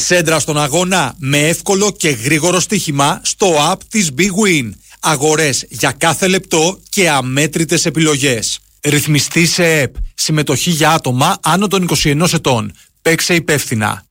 Σέντρα στον αγώνα με εύκολο και γρήγορο στοίχημα στο app της Big Win. Αγορές για κάθε λεπτό και αμέτρητες επιλογές. Ρυθμιστή σε ΕΠ. Συμμετοχή για άτομα άνω των 21 ετών. Παίξε υπεύθυνα.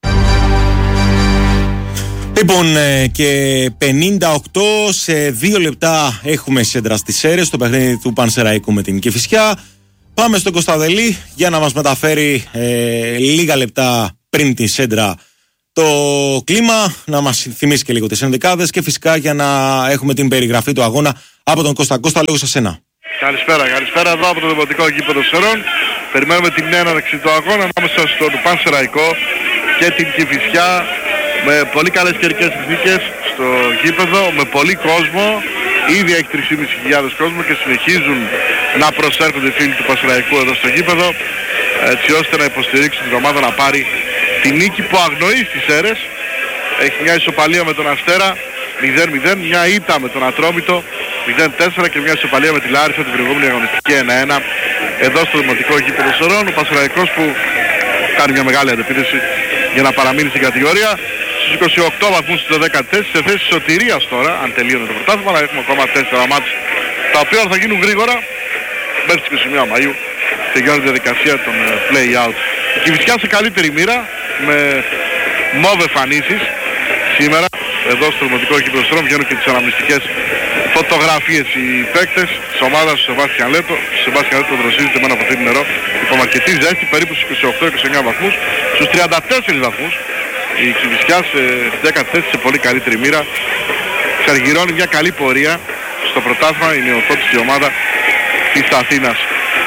Λοιπόν, και 58 σε 2 λεπτά έχουμε Σέντρα στις Σέρρες, στο παιχνίδι του Πανσεραϊκού με την Κηφισιά. Πάμε στον Κωνσταντελή για να μας μεταφέρει λίγα λεπτά πριν τη Σέντρα το κλίμα, να μας θυμίσει και λίγο τις ενδεκάδες και φυσικά για να έχουμε την περιγραφή του αγώνα από τον Κώστα. Κώστα, λόγω σας ένα. Καλησπέρα εδώ από το Δημοτικό Γήπεδο Σερών. Περιμένουμε την έναρξη του αγώνα ανάμεσα στον Πανσεραϊκό και την Κηφισιά, με πολύ καλές καιρικές συνθήκες στο γήπεδο, με πολύ κόσμο. Ήδη έχει 3.500 κόσμο και συνεχίζουν να προσέρχονται οι φίλοι του Πανσεραϊκού εδώ στο γήπεδο, έτσι ώστε να υποστηρίξουν την ομάδα να πάρει τη νίκη που αγνοεί στις Σέρρες. Έχει μια ισοπαλία με τον Αστέρα 0-0, μια ήττα με τον Ατρόμητο 0-4 και μια ισοπαλία με τη Λάρισα την προηγούμενη αγωνιστική 1-1 εδώ στο Δημοτικό Γήπεδο Σερών. Ο Πανσεραϊκός που κάνει μια μεγάλη αντεπίθεση για να παραμείνει στην κατηγορία. Στους 28 βαθμούς στο 14 σε θέση σωτηρίας τώρα, αν τελείωνε το πρωτάθλημα, αλλά έχουμε ακόμα 4 μάτς τα οποία θα γίνουν γρήγορα μέχρι τις 21 Μαΐου και γιώνει τη διαδικασία των play-out. Η Κηφισιά σε καλύτερη μοίρα με μόβ εμφανίσεις σήμερα εδώ στο Δημοτικό Γήπεδο Σερών. Βγαίνουν και τις αναμνηστικές φωτογραφίες οι παίκτες της ομάδας του Σεβάστιαν Λέτο. Ο Σεβάστιαν Λέτο δροσίζεται με ένα ποτήρι νερό υπό αρκετή ζέστη, περίπου στους 28-29 βαθμούς. Στους 34 βαθμούς η Κηφισιά σε 10 θέση σε πολύ καλύτερη μοίρα. Ξαργυρώνει μια καλή πορεία στο πρωτάθλημα, η νεοφώτιστη ομάδα της Αθήνας.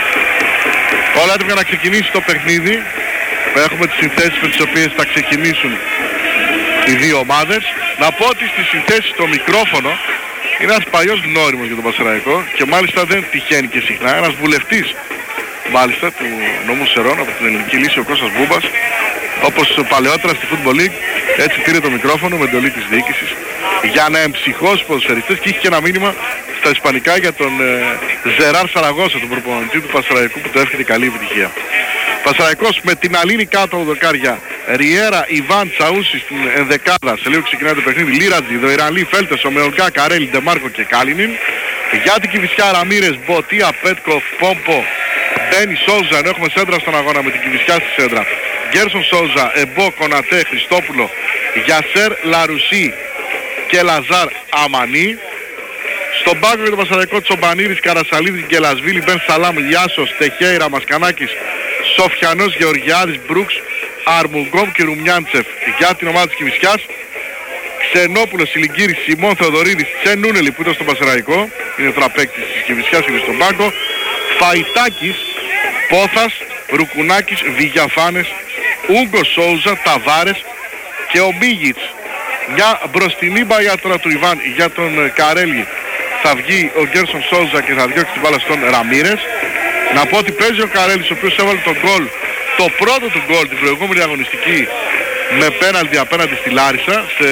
Όλα έτοιμοι να ξεκινήσει το παιχνίδι. Έχουμε τις συνθέσεις με τις οποίες θα ξεκινήσουν οι δύο ομάδες. Να πω ότι στις συνθέσεις το μικρόφωνο είναι ένας παλιός γνώριμος για τον Πανσεραϊκό και μάλιστα δεν τυχαίνει και συχνά. Ένας βουλευτής μάλιστα του νομού Σερών από την Ελληνική Λύση, ο Κώστας Μπούμπας, όπως παλαιότερα στη Football League, έτσι πήρε το μικρόφωνο με εντολή της διοίκησης για να εμψυχώσει ποδοσφαιριστές και είχε και ένα μήνυμα στα ισπανικά για τον Ζεράρ Σαραγώσα, τον προπονητή του Πανσεραϊκού, που του εύχεται καλή επιτυχία. Πανσεραϊκός με την Αλίνη κάτω από δοκάρια, Ριέρα, Ιβάν, Τσαούσι στην ενδεκάδα, σε λίγο ξεκινάει το παιχνίδι, Λίρατζι, Δοϊρανλή, Φέλτες, Ομεολγκά, Καρέλη, Ντεμάρκο και Κάλινιν. Για την Κηφισιά, Ραμίρες, Μποτία, Πέτκοφ, Πόμπο, Μπένι, Σόουζα, ενώ έχουμε σέντρα στον αγώνα με την Κηφισιά στη σέντρα. Γκέρσον Σόουζα, Εμπό, Κονατέ, Χριστόπουλο, Γιασέρ, Λαρουσί και Λαζάρ Αμανί. Στον πάγκο για τον Πανσεραϊκό, Τσομπανίδης, Καρασαλίδης, Γκελασβίλη, Μπεν Σαλάμ, Λιάσος, Τεχέιρα, Μασκανάκης, Σοφιανός, Γεωργιάδης, Μπρούξ, Αρμουγκόμ και Ρουμιάντσεφ. Για την ομάδα της Κηφισιάς, Ξενόπουλος, Σιλιγκύρης, Σιμών Θεοδωρίδης, Τσενούνελη που ήταν στον Πανσεραϊκό, είναι τώρα παίκτης της Κηφισιάς, είναι στον πάγκο, Φαϊτάκης, Πόθας, Ρουκουνάκης, Βηγιαφάνες, Ούγκο Σόουζα, Ταβάρες και ο Μίγιτς. Μια μπροστινή μπαγιά τώρα του Ιβάν για τον Καρέλη. Θα βγει ο Γκέρσον Σόουζα και θα διώξει την μπάλα στον Ραμίρες. Να πω ότι παίζει ο Καρέλης, ο οποίος έβαλε τον γκολ, το πρώτο του γκολ την προηγούμενη αγωνιστική με πέναλτι απέναντι στη Λάρισα σε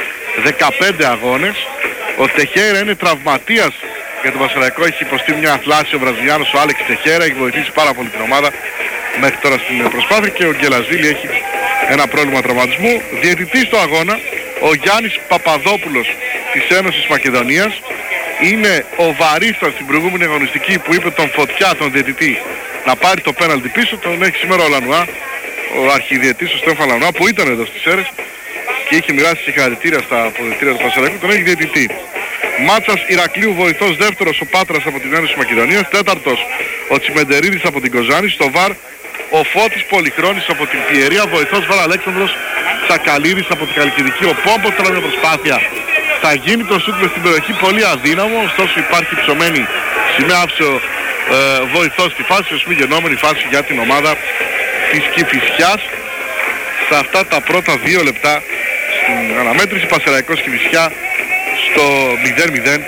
15 αγώνες. Ο Τεχέρα είναι τραυματίας για τον Πανσεραϊκό, έχει υποστεί μια αθλάση ο Βραζιλιάνος ο Άλεξ Τεχέρα, έχει βοηθήσει πάρα πολύ την ομάδα μέχρι τώρα στην προσπάθεια και ο Γκελαζίλη έχει ένα πρόβλημα τραυματισμού. Διαιτητής στο αγώνα ο Γιάννης Παπαδόπουλος της Ένωσης Μακεδονίας, είναι ο βαρύστας στην προηγούμενη αγωνιστική που είπε τον Φωτιά, τον διαιτητή, να πάρει το πέναλτι πίσω. Τον έχει σήμερα ο Λανουά, ο αρχιδιαιτής ο Στέφαν Λανουά, που ήταν εδώ στις Σέρρες και είχε μοιράσει συγχαρητήρια στα αποδυτήρια του Πανσεραϊκού, τον έχει διαιτητή. Μάτσας Ηρακλείου βοηθός δεύτερος ο Πάτρας από την Ένωση Μακεδονίας, τέταρτος ο Τσιμεντερίδης από την Κοζάνη, στο ΒΑΡ ο Φώτης Πολυχρόνης από την Πιερία, βοηθός ΒΑΡ Αλέξανδρος Τσακαλίδης από την Χαλκιδική. Ο Πόμπος τώρα μια προσπάθεια, θα γίνει το σούτ μες στην περιοχή, πολύ αδύναμο, ωστόσο υπάρχει ψωμένη σημαία, άφησε ο βοηθός στη φάση, ως μη γενόμενη φάση για την ομάδα της Κηφισιάς. Σε αυτά τα πρώτα 2 λεπτά στην αναμέτρηση, Πανσεραϊκός Κηφισιά στο 0-0,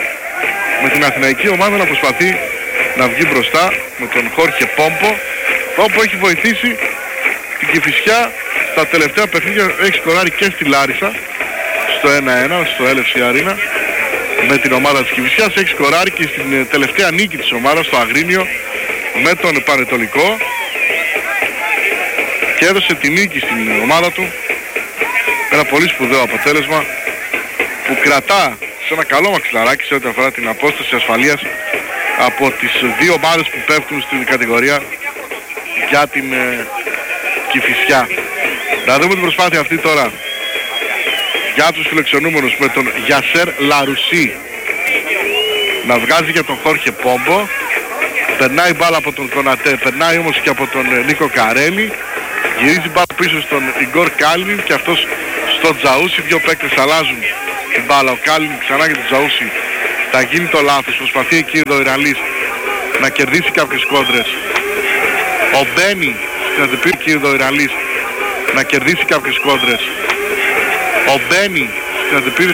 με την αθηναϊκή ομάδα να προσπαθεί να βγει μπροστά με τον Χόρχε Πόμπο. Πόμπο έχει βοηθήσει την Κηφισιά στα τελευταία παιχνίδια, έχει σκοράρει και στη Λάρισα στο 1-1 στο LFC Arena με την ομάδα της Κηφισιάς, έχει σκοράρει και στην τελευταία νίκη της ομάδας στο Αγρίνιο με τον Πανετολικό και έδωσε τη νίκη στην ομάδα του Ένα πολύ σπουδαίο αποτέλεσμα που κρατά σε ένα καλό μαξιλαράκι σε ό,τι αφορά την απόσταση ασφαλείας από τις δύο ομάδες που πέφτουν στην κατηγορία για την Κηφισιά. Να δούμε την προσπάθεια αυτή τώρα για τους φιλοξενούμενους με τον Γιασέρ Λαρουσί να βγάζει για τον Χόρχε Πόμπο. Περνάει μπάλα από τον Κονατέ, περνάει όμως και από τον Νίκο Καρέλη. Γυρίζει μπάλα πίσω στον Ιγκόρ Κάλιν και αυτός στον Τζαούσι. Δύο παίκτες αλλάζουν την μπάλα. Ο Κάλιν ξανά για τον Τζαούσι. Θα γίνει το λάθος. Προσπαθεί εκεί ο Ιραλής να κερδίσει κάποιες κόντρες. Ο Μπένι στην αντιπίρκη ο Ιραλής να κερδίσει κάποιες κόντρες. Ο Μπένι στην αντιπίρκη